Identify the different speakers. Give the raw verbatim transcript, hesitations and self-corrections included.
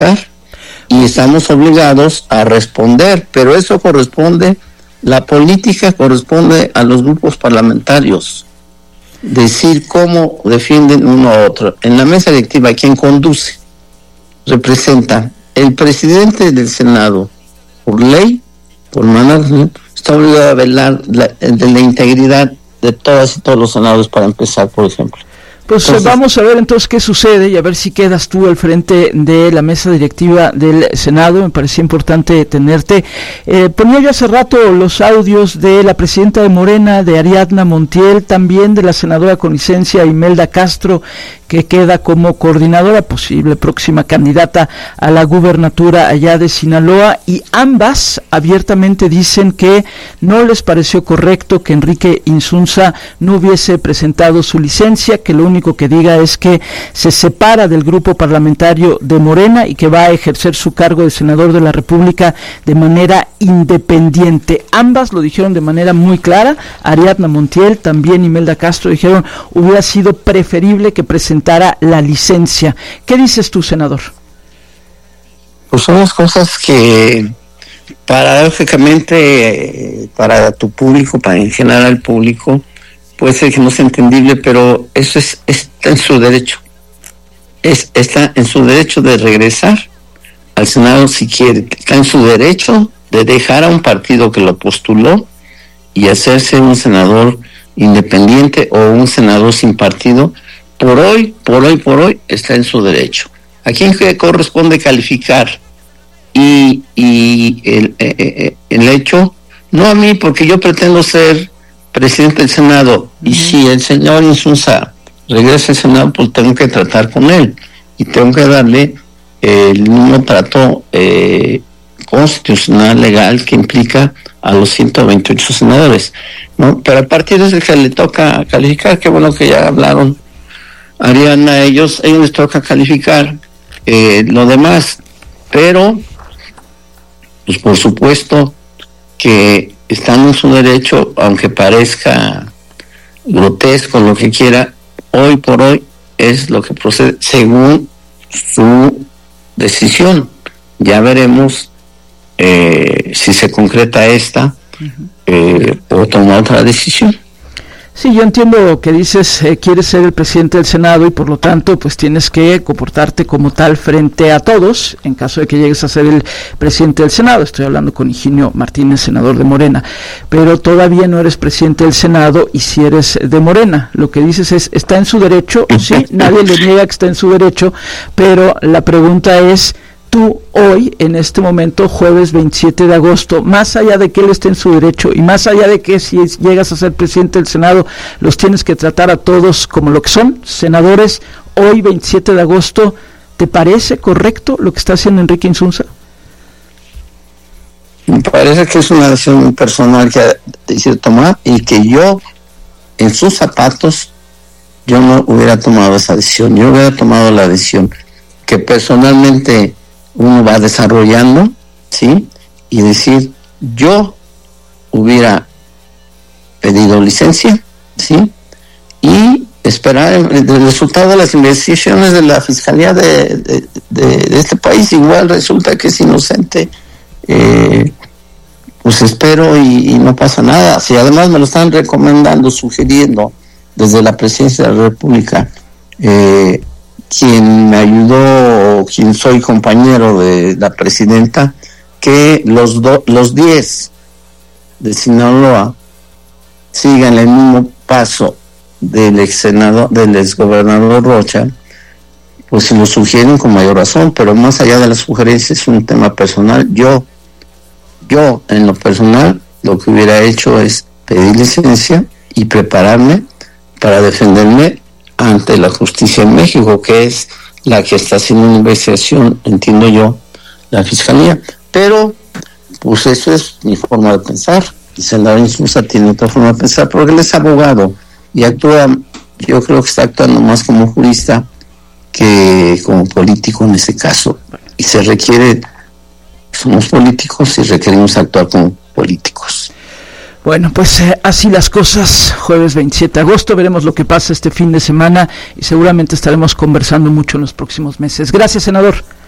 Speaker 1: y estamos obligados a responder, pero eso corresponde, la política corresponde a los grupos parlamentarios, decir cómo defienden uno a otro. En la mesa directiva, quien conduce, representa el presidente del Senado, por ley, por mandato, está obligado a velar la, de la integridad de todas y todos los senadores, para empezar, por ejemplo.
Speaker 2: Pues entonces, vamos a ver entonces qué sucede y a ver si quedas tú al frente de la mesa directiva del Senado. Me parecía importante tenerte. Eh, ponía yo hace rato los audios de la presidenta de Morena, de Ariadna Montiel, también de la senadora con licencia Imelda Castro, que queda como coordinadora, posible próxima candidata a la gubernatura allá de Sinaloa, y ambas abiertamente dicen que no les pareció correcto que Enrique Insunza no hubiese presentado su licencia, que lo único que diga es que se separa del grupo parlamentario de Morena y que va a ejercer su cargo de senador de la República de manera independiente. Ambas lo dijeron de manera muy clara. Ariadna Montiel, también Imelda Castro, dijeron hubiera sido preferible que presentara la licencia. ¿Qué dices tú, senador?
Speaker 1: Pues son las cosas que paradójicamente para tu público, para en general al público, puede ser que no sea entendible, pero eso es, está en su derecho. Es, está en su derecho de regresar al Senado si quiere. Está en su derecho de dejar a un partido que lo postuló y hacerse un senador independiente o un senador sin partido. Por hoy, por hoy, por hoy, está en su derecho. ¿A quién corresponde calificar? Y, y el, eh, el hecho, no a mí, porque yo pretendo ser presidente del Senado, y si el señor Insunza regresa al Senado, pues tengo que tratar con él, y tengo que darle eh, el mismo trato eh, constitucional, legal, que implica a los ciento veintiocho senadores, ¿no? Pero a partir de eso que le toca calificar, qué bueno que ya hablaron Ariana, ellos, ellos les toca calificar eh, lo demás, pero pues por supuesto que están en su derecho, aunque parezca grotesco, lo que quiera, hoy por hoy es lo que procede según su decisión. Ya veremos eh, si se concreta esta eh, o toma otra decisión.
Speaker 2: Sí, yo entiendo lo que dices, eh, quieres ser el presidente del Senado y por lo tanto pues tienes que comportarte como tal frente a todos en caso de que llegues a ser el presidente del Senado. Estoy hablando con Higinio Martínez, senador de Morena, pero todavía no eres presidente del Senado y si eres de Morena. Lo que dices es, está en su derecho, sí, nadie le niega que está en su derecho, pero la pregunta es, tú hoy, en este momento, jueves veintisiete de agosto, más allá de que él esté en su derecho y más allá de que si llegas a ser presidente del Senado, los tienes que tratar a todos como lo que son, senadores, hoy veintisiete de agosto, ¿te parece correcto lo que está haciendo Enrique Insunza?
Speaker 1: Me parece que es una decisión muy personal que ha decidido tomar y que yo, en sus zapatos, yo no hubiera tomado esa decisión. Yo hubiera tomado la decisión que personalmente uno va desarrollando, ¿sí? Y decir, yo hubiera pedido licencia, ¿sí? Y esperar el, el resultado de las investigaciones de la Fiscalía de, de, de, de este país. Igual resulta que es inocente, eh, pues espero y, y no pasa nada. Si además me lo están recomendando, sugiriendo desde la Presidencia de la República, eh, quien me ayudó, quien soy compañero de la presidenta, que los do, los diez de Sinaloa sigan el mismo paso del ex senador, del ex gobernador Rocha, pues si lo sugieren con mayor razón, pero más allá de las sugerencias es un tema personal. Yo, yo en lo personal, lo que hubiera hecho es pedir licencia y prepararme para defenderme ante la justicia en México, que es la que está haciendo una investigación, entiendo yo, la Fiscalía. Pero, pues eso es mi forma de pensar. El senador Insunza tiene otra forma de pensar, porque él es abogado y actúa, yo creo que está actuando más como jurista que como político en ese caso. Y se requiere, somos políticos y requerimos actuar como políticos.
Speaker 2: Bueno, pues eh, así las cosas, jueves veintisiete de agosto, veremos lo que pasa este fin de semana y seguramente estaremos conversando mucho en los próximos meses. Gracias, senador.